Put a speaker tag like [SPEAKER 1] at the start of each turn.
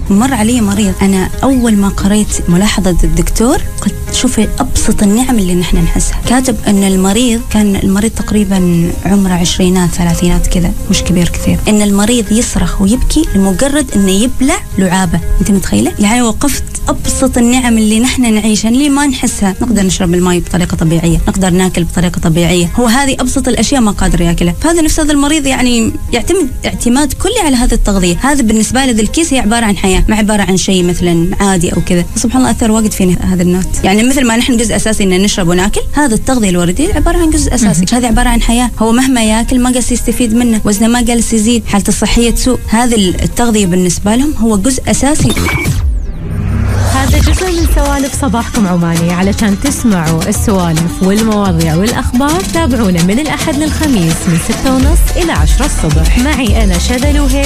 [SPEAKER 1] مر علي مريض، أنا أول ما قريت ملاحظة الدكتور قلت شوفي أبسط النعم اللي نحن نحسها. كاتب أن المريض كان المريض تقريبا عمره 20 30 كذا، مش كبير كثير، أن المريض يصرخ ويبكي لمجرد أنه يبلع لعابة. أنت متخيلة؟ يعني وقفت أبسط النعم اللي نحن نعيشها اللي ما نحسها. نقدر نشرب الماء بطريقة طبيعية، نقدر ناكل بطريقة طبيعية، هو هذه أبسط الأشياء ما قادر يأكلها. فهذا نفس هذا المريض يعني يعتمد اعتماد كلي على هذه التغذية. هذا بالنسبة له ذا الكيس هي عبارة عن حياة، ما عبارة عن شيء مثلا عادي أو كذا. سبحان الله أثر واجد فينا هذا النوت. يعني مثل ما نحن جزء أساسي إن نشرب وناكل، هذا التغذية الوردية عبارة عن جزء أساسي. هذه عبارة عن حياة، هو مهما يأكل ما قاس يستفيد منه، وزنه ما جالس يزيد، حالته الصحية تسوء. هذه التغذية بالنسبة لهم هو جزء أساسي.
[SPEAKER 2] هذا جزء من سوالف صباحكم عماني. علشان تسمعوا السوالف والمواضيع والأخبار تابعونا من الأحد للخميس من 6:30 إلى 10 الصبح. معي أنا شذى لوهيب.